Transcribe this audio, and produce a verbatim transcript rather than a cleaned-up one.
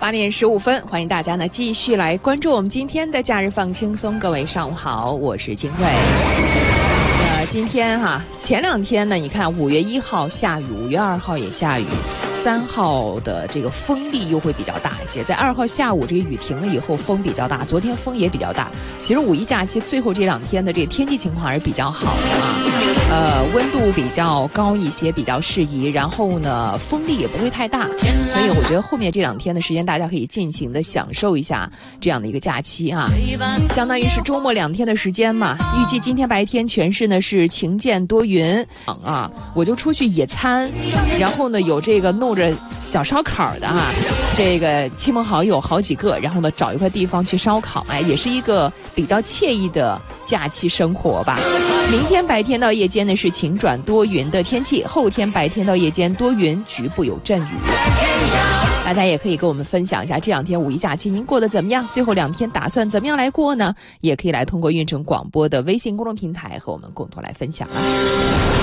八点十五分，欢迎大家呢继续来关注我们今天的假日放轻松。各位上午好，我是金瑞。呃，今天哈，前两天呢，你看五月一号下雨，五月二号也下雨。三号的这个风力又会比较大一些，在二号下午这个雨停了以后，风比较大，昨天风也比较大。其实五一假期最后这两天的这个天气情况还是比较好的啊，呃，温度比较高一些，比较适宜，然后呢，风力也不会太大，所以我觉得后面这两天的时间大家可以尽情的享受一下这样的一个假期啊，相当于是周末两天的时间嘛。预计今天白天全市呢是晴间多云啊，我就出去野餐，然后呢有这个弄着小烧烤的啊，这个亲朋好友好几个，然后呢找一块地方去烧烤，哎，也是一个比较惬意的假期生活吧。明天白天到夜间呢是晴转多云的天气，后天白天到夜间多云，局部有阵雨。大家也可以跟我们分享一下这两天五一假期您过得怎么样，最后两天打算怎么样来过呢？也可以来通过运城广播的微信公众平台和我们共同来分享啊。